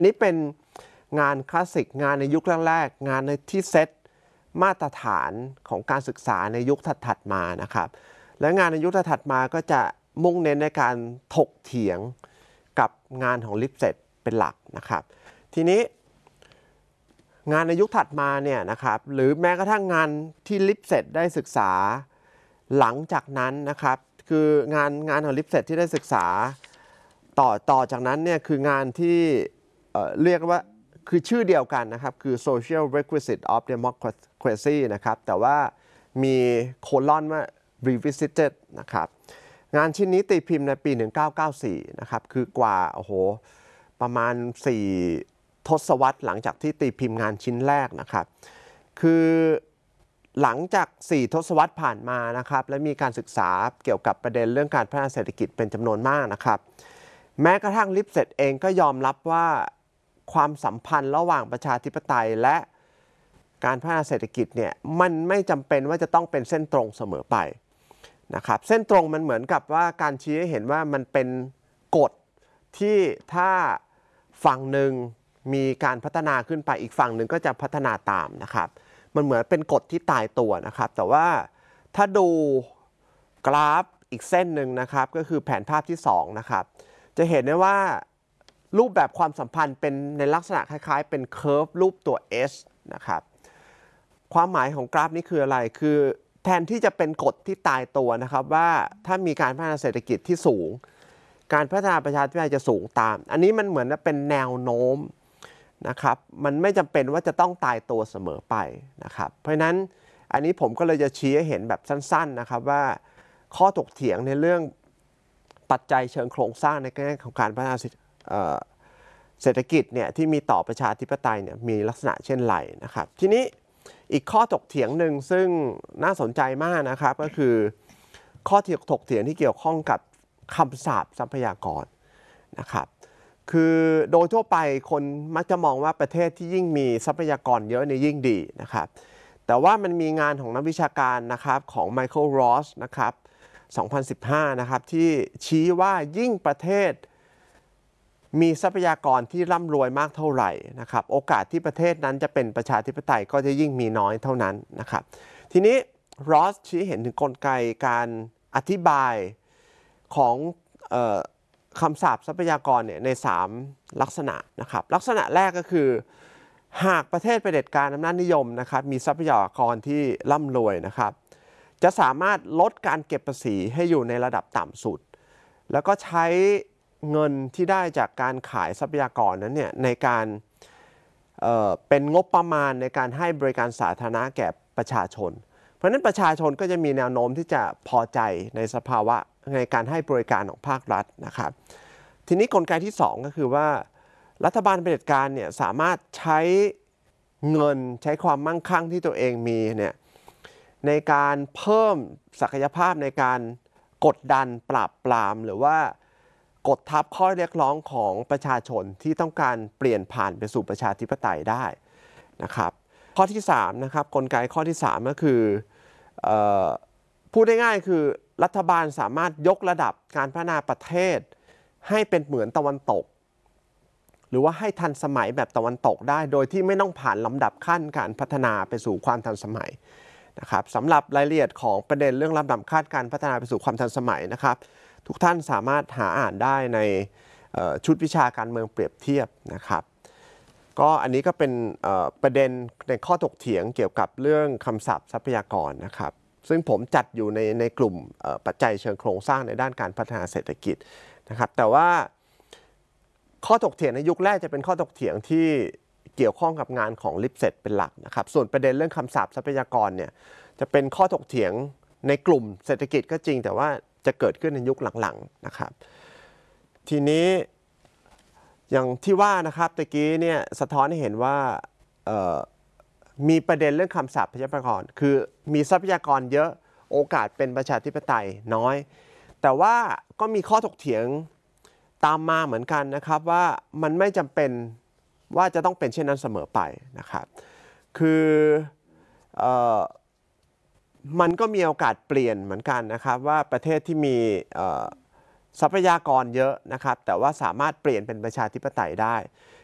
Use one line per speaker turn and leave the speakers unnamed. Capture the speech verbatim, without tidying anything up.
นี่เป็นงานคลาสสิกงานในยุคแรกๆงานในที่เซตมาตรฐานของการศึกษาในยุคถัดๆมานะครับและงานในยุคถัดมาก็จะมุ่งเน้นในการถกเถียงกับงานของลิปเซตเป็นหลักนะครับทีนี้งานในยุคถัดมาเนี่ยนะครับหรือแม้กระทั่งงานที่ลิปเซตได้ศึกษาหลังจากนั้นนะครับคืองานงานของลิปเซตที่ได้ศึกษาต่อต่อจากนั้นเนี่ยคืองานที่เอ่อเรียกว่าคือชื่อเดียวกันนะครับคือ social requisite of democracy นะครับแต่ว่ามีโคลอนว่า revisited นะครับงานชิ้นนี้ตีพิมพ์ในปีหนึ่งพันเก้าร้อยเก้าสิบสี่นะครับคือกว่าโอ้โหประมาณสี่ทศวรรษหลังจากที่ตีพิมพ์งานชิ้นแรกนะครับคือหลังจากสี่ทศวรรษผ่านมานะครับและมีการศึกษาเกี่ยวกับประเด็นเรื่องการพัฒนาเศรษฐกิจเป็นจำนวนมากนะครับแม้กระทั่งลิปเซตเองก็ยอมรับว่าความสัมพันธ์ระหว่างประชาธิปไตยและการพัฒนาเศรษฐกิจเนี่ยมันไม่จำเป็นว่าจะต้องเป็นเส้นตรงเสมอไปนะครับเส้นตรงมันเหมือนกับว่าการชี้ให้เห็นว่ามันเป็นกฎที่ถ้าฝั่งหนึ่งมีการพัฒนาขึ้นไปอีกฝั่งหนึ่งก็จะพัฒนาตามนะครับมันเหมือนเป็นกฎที่ตายตัวนะครับแต่ว่าถ้าดูกราฟอีกเส้นหนึ่งนะครับก็คือแผนภาพที่สองนะครับจะเห็นได้ว่ารูปแบบความสัมพันธ์เป็นในลักษณะคล้ายๆเป็นเคอร์ฟรูปตัว S นะครับความหมายของกราฟนี้คืออะไรคือแทนที่จะเป็นกฎที่ตายตัวนะครับว่าถ้ามีการพัฒนาเศรษฐกิจที่สูงการพัฒนาประชาธิปไตยจะสูงตามอันนี้มันเหมือนเป็นแนวโน้มนะครับมันไม่จำเป็นว่าจะต้องตายตัวเสมอไปนะครับเพราะฉะนั้นอันนี้ผมก็เลยจะชี้ให้เห็นแบบสั้นๆนะครับว่าข้อถกเถียงในเรื่องปัจจัยเชิงโครงสร้างในแง่ของการพัฒนาเศรษฐกิจเนี่ยที่มีต่อประชาธิปไตยเนี่ยมีลักษณะเช่นไรนะครับทีนี้อีกข้อถกเถียงหนึ่งซึ่งน่าสนใจมากนะครับก็คือข้อถกเถียงที่เกี่ยวข้องกับคำสาปทรัพยากรนะครับคือโดยทั่วไปคนมักจะมองว่าประเทศที่ยิ่งมีทรัพยากรเยอะเนี่ยยิ่งดีนะครับแต่ว่ามันมีงานของนักวิชาการนะครับของไมเคิลรอสนะครับสองพันสิบห้านะครับที่ชี้ว่ายิ่งประเทศมีทรัพยากรที่ร่ำรวยมากเท่าไหร่นะครับโอกาสที่ประเทศนั้นจะเป็นประชาธิปไตยก็จะยิ่งมีน้อยเท่านั้นนะครับทีนี้รอสชี้เห็นถึงกลไกการอธิบายของเอ่อคำสาปทรัพยากรเนี่ยในสามลักษณะนะครับลักษณะแรกก็คือหากประเทศเผด็จการอำนาจนิยมนะครับมีทรัพยากรที่ร่ำรวยนะครับจะสามารถลดการเก็บภาษีให้อยู่ในระดับต่ำสุดแล้วก็ใช้เงินที่ได้จากการขายทรัพยากรนั้นเนี่ยในการเอ่อเป็นงบประมาณในการให้บริการสาธารณะแก่ประชาชนเพราะฉะนั้นประชาชนก็จะมีแนวโน้มที่จะพอใจในสภาวะในการให้บริการของภาครัฐนะครับทีนี้กลไกที่สองก็คือว่ารัฐบาลเผด็จการเนี่ยสามารถใช้เงินใช้ความมั่งคั่งที่ตัวเองมีเนี่ยในการเพิ่มศักยภาพในการกดดันปราบปรามหรือว่ากดทับข้อเรียกร้องของประชาชนที่ต้องการเปลี่ยนผ่านไปสู่ประชาธิปไตยได้นะครับข้อที่สามนะครับกลไกข้อที่สามก็คือเอ่อพูดง่ายๆคือรัฐบาลสามารถยกระดับการพัฒนาประเทศให้เป็นเหมือนตะวันตกหรือว่าให้ทันสมัยแบบตะวันตกได้โดยที่ไม่ต้องผ่านลำดับขั้นการพัฒนาไปสู่ความทันสมัยนะครับสำหรับรายละเอียดของประเด็นเรื่องลำดับขั้นการพัฒนาไปสู่ความทันสมัยนะครับทุกท่านสามารถหาอ่านได้ในชุดวิชาการเมืองเปรียบเทียบนะครับก็อันนี้ก็เป็นประเด็นในข้อถกเถียงเกี่ยวกับเรื่องคำศัพท์ทรัพยากรนะครับซึ่งผมจัดอยู่ในในกลุ่มปัจจัยเชิงโครงสร้างในด้านการพัฒนาเศรษฐกิจนะครับแต่ว่าข้อถกเถียงในยุคแรกจะเป็นข้อถกเถียงที่เกี่ยวข้องกับงานของลิปเซตเป็นหลักนะครับส่วนประเด็นเรื่องคำศัพท์ทรัพยากรเนี่ยจะเป็นข้อถกเถียงในกลุ่มเศรษฐกิจก็จริงแต่ว่าจะเกิดขึ้นในยุคหลังๆนะครับทีนี้อย่างที่ว่านะครับตะกี้เนี่ยสะท้อนให้เห็นว่ามีประเด็นเรื่องคำศัพท์ทรัพยากรคือมีทรัพยากรเยอะโอกาสเป็นประชาธิปไตยน้อยแต่ว่าก็มีข้อถกเถียงตามมาเหมือนกันนะครับว่ามันไม่จำเป็นว่าจะต้องเป็นเช่นนั้นเสมอไปนะครับคือเอ่อมันก็มีโอกาสเปลี่ยนเหมือนกันนะครับว่าประเทศที่มีทรัพยากรเยอะนะครับแต่ว่าสามารถเปลี่ยนเป็นประชาธิปไตยได้